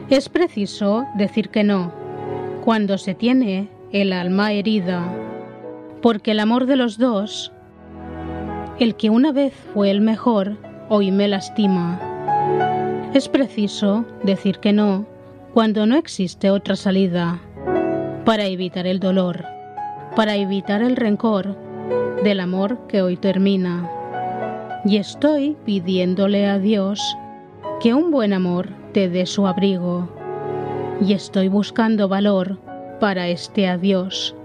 Es preciso decir que no cuando se tiene el alma herida, porque el amor de los dos, el que una vez fue el mejor, hoy me lastima. Es preciso decir que no cuando no existe otra salida, para evitar el dolor, para evitar el rencor del amor que hoy termina. Y estoy pidiéndole a Dios que un buen amor te dé su abrigo. Y estoy buscando valor para este adiós,